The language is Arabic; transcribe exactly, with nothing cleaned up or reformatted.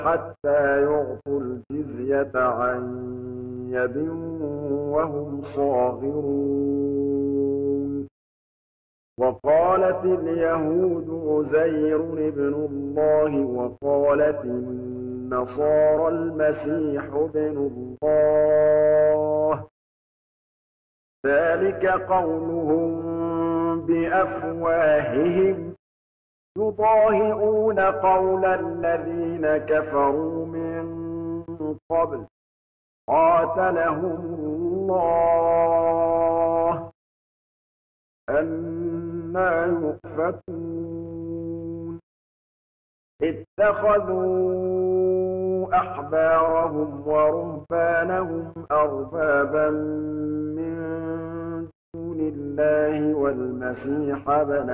حتى يعطوا الجزية عن يد وهم صاغرون وقالت اليهود عزير ابن الله وقالت النصارى المسيح ابن الله ذلك قولهم بأفواههم يضاهئون قول الذين كفروا من قبل قاتلهم الله أنى يؤفكون اتخذوا أحبارهم ورهبانهم أربابا من دون الله والمسيح ابن